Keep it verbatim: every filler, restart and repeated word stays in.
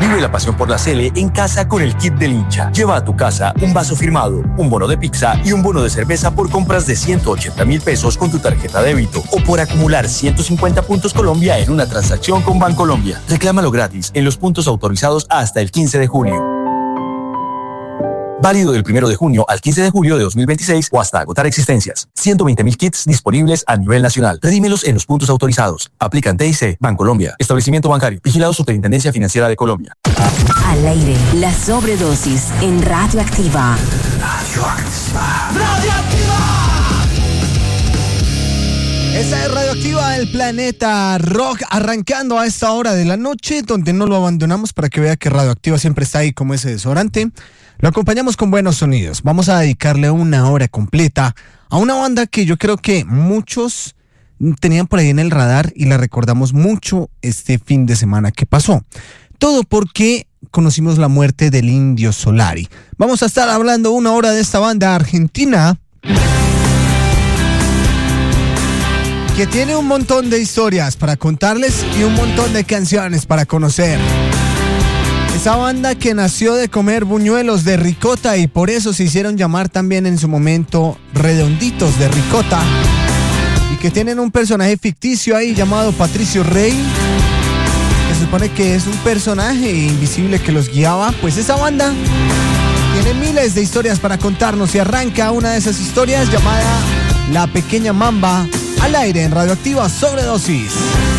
Vive la pasión por la Sele en casa con el kit del hincha. Lleva a tu casa un vaso firmado, un bono de pizza y un bono de cerveza por compras de ciento ochenta mil pesos con tu tarjeta débito o por acumular ciento cincuenta puntos Colombia en una transacción con Bancolombia. Reclámalo gratis en los puntos autorizados hasta el quince de julio. Válido del primero de junio al quince de julio de dos mil veintiséis o hasta agotar existencias. ciento veinte mil kits disponibles a nivel nacional. Redímelos en los puntos autorizados. Aplican T I C, Bancolombia. Establecimiento bancario. Vigilado Superintendencia Financiera de Colombia. Al aire, la sobredosis en Radioactiva. Radioactiva. Radioactiva. Esa es Radioactiva, el planeta rock, arrancando a esta hora de la noche, donde no lo abandonamos para que vea que Radioactiva siempre está ahí como ese desodorante. Lo acompañamos con buenos sonidos. Vamos a dedicarle una hora completa a una banda que yo creo que muchos tenían por ahí en el radar y la recordamos mucho este fin de semana que pasó. Todo porque conocimos la muerte del Indio Solari. Vamos a estar hablando una hora de esta banda argentina que tiene un montón de historias para contarles y un montón de canciones para conocer. Esa banda que nació de comer buñuelos de ricota y por eso se hicieron llamar también en su momento Redonditos de Ricota, y que tienen un personaje ficticio ahí llamado Patricio Rey, que se supone que es un personaje invisible que los guiaba. Pues esa banda tiene miles de historias para contarnos y arranca una de esas historias llamada La Pequeña Mamba, al aire en Radioactiva Sobredosis.